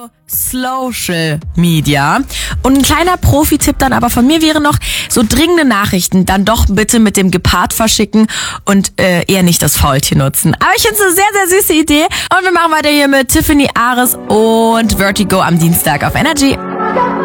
Social Media. Und ein kleiner Profi-Tipp dann aber von mir wäre noch, so dringende Nachrichten dann doch bitte mit dem Gepard verschicken und eher nicht das Faultier nutzen. Aber ich finde es eine sehr, sehr süße Idee. Und wir machen weiter hier mit Tiffany Ares und Vertigo am Dienstag auf Energy.